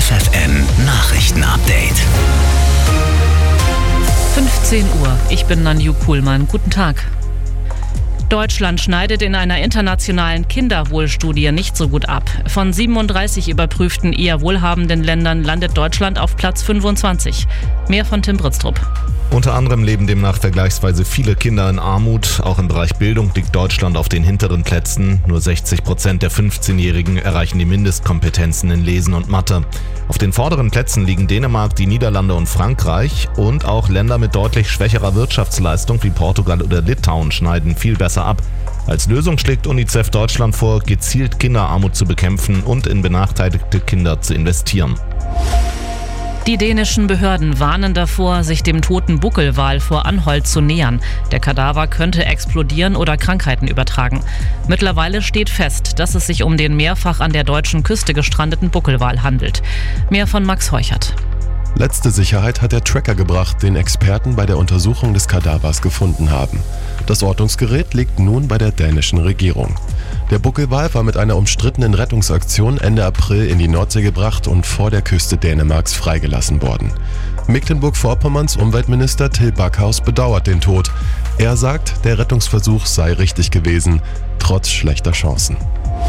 FFN Nachrichten-Update. 15 Uhr. Ich bin Nanju Kuhlmann. Guten Tag. Deutschland schneidet in einer internationalen Kinderwohlstudie nicht so gut ab. Von 37 überprüften eher wohlhabenden Ländern landet Deutschland auf Platz 25. Mehr von Tim Britztrup. Unter anderem leben demnach vergleichsweise viele Kinder in Armut. Auch im Bereich Bildung liegt Deutschland auf den hinteren Plätzen. Nur 60% der 15-Jährigen erreichen die Mindestkompetenzen in Lesen und Mathe. Auf den vorderen Plätzen liegen Dänemark, die Niederlande und Frankreich. Und auch Länder mit deutlich schwächerer Wirtschaftsleistung wie Portugal oder Litauen schneiden viel besser ab. Als Lösung schlägt UNICEF Deutschland vor, gezielt Kinderarmut zu bekämpfen und in benachteiligte Kinder zu investieren. Die dänischen Behörden warnen davor, sich dem toten Buckelwal vor Anholt zu nähern. Der Kadaver könnte explodieren oder Krankheiten übertragen. Mittlerweile steht fest, dass es sich um den mehrfach an der deutschen Küste gestrandeten Buckelwal handelt. Mehr von Max Heuchert. Letzte Sicherheit hat der Tracker gebracht, den Experten bei der Untersuchung des Kadavers gefunden haben. Das Ortungsgerät liegt nun bei der dänischen Regierung. Der Buckelwal war mit einer umstrittenen Rettungsaktion Ende April in die Nordsee gebracht und vor der Küste Dänemarks freigelassen worden. Mecklenburg-Vorpommerns Umweltminister Till Backhaus bedauert den Tod. Er sagt, der Rettungsversuch sei richtig gewesen, trotz schlechter Chancen.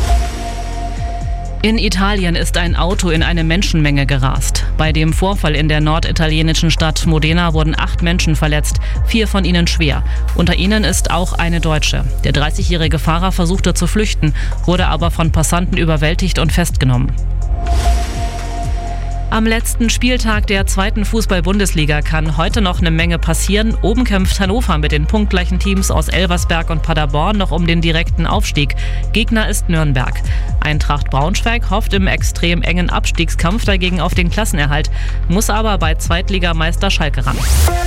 In Italien ist ein Auto in eine Menschenmenge gerast. Bei dem Vorfall in der norditalienischen Stadt Modena wurden 8 Menschen verletzt, 4 von ihnen schwer. Unter ihnen ist auch eine Deutsche. Der 30-jährige Fahrer versuchte zu flüchten, wurde aber von Passanten überwältigt und festgenommen. Am letzten Spieltag der 2. Fußball-Bundesliga kann heute noch eine Menge passieren. Oben kämpft Hannover mit den punktgleichen Teams aus Elversberg und Paderborn noch um den direkten Aufstieg. Gegner ist Nürnberg. Eintracht Braunschweig hofft im extrem engen Abstiegskampf dagegen auf den Klassenerhalt, muss aber bei Zweitligameister Schalke ran.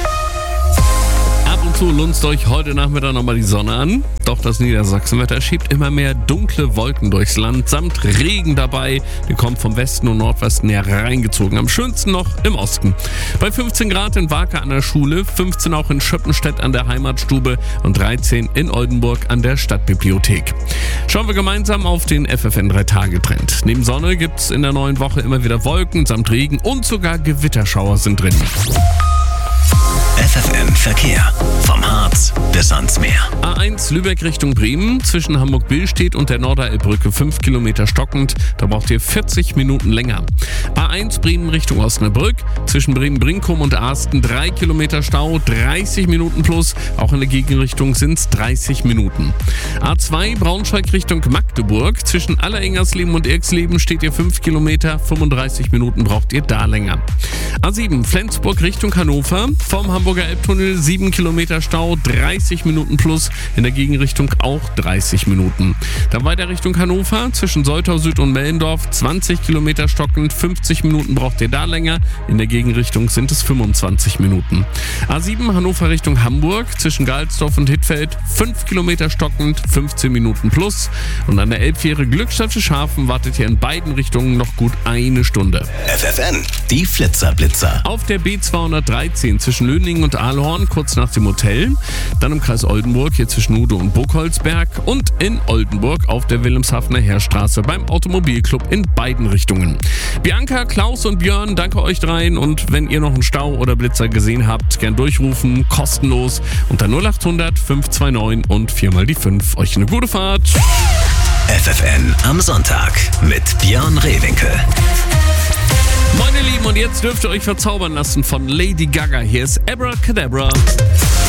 Ab und zu lunzt euch heute Nachmittag nochmal die Sonne an. Doch das Niedersachsenwetter schiebt immer mehr dunkle Wolken durchs Land, samt Regen dabei. Die kommt vom Westen und Nordwesten hereingezogen. Am schönsten noch im Osten. Bei 15 Grad in Wake an der Schule, 15 auch in Schöppenstedt an der Heimatstube und 13 in Oldenburg an der Stadtbibliothek. Schauen wir gemeinsam auf den FFN 3-Tage-Trend. Neben Sonne gibt's in der neuen Woche immer wieder Wolken samt Regen und sogar Gewitterschauer sind drin. FFN Verkehr. Vom Harz bis ans Meer. A1 Lübeck Richtung Bremen, zwischen Hamburg-Billstedt und der Norderelbbrücke 5 Kilometer stockend. Da braucht ihr 40 Minuten länger. A1 Bremen Richtung Osnabrück, zwischen Bremen-Brinkum und Arsten 3 Kilometer Stau, 30 Minuten plus. Auch in der Gegenrichtung sind es 30 Minuten. A2 Braunschweig Richtung Magdeburg, zwischen Allerengersleben und Irksleben steht ihr 5 Kilometer, 35 Minuten braucht ihr da länger. A7 Flensburg Richtung Hannover, vom Hamburger Elbtunnel 7 Kilometer Stau, 30 Minuten plus, in der Gegenrichtung auch 30 Minuten. Dann weiter Richtung Hannover, zwischen Soltau Süd und Mellendorf 20 Kilometer stockend, 50 Minuten braucht ihr da länger, in der Gegenrichtung sind es 25 Minuten. A7 Hannover Richtung Hamburg, zwischen Galsdorf und Hittfeld 5 Kilometer stockend, 15 Minuten plus, und an der Elbfähre Glückstadt-Fischhafen wartet ihr in beiden Richtungen noch gut eine Stunde. FFN, die Flitzer-Blitzer. Auf der B213 zwischen Löningen und Aalhorn, kurz nach dem Hotel. Dann im Kreis Oldenburg, hier zwischen Nude und Burgholzberg. Und in Oldenburg auf der Wilhelmshavener Heerstraße beim Automobilclub in beiden Richtungen. Bianca, Klaus und Björn, danke euch dreien. Und wenn ihr noch einen Stau oder Blitzer gesehen habt, gern durchrufen, kostenlos. Unter 0800 529 und 4 mal die 5. Euch eine gute Fahrt. FFN am Sonntag mit Björn Rehwinkel. Meine Lieben, und jetzt dürft ihr euch verzaubern lassen von Lady Gaga. Hier ist Abracadabra.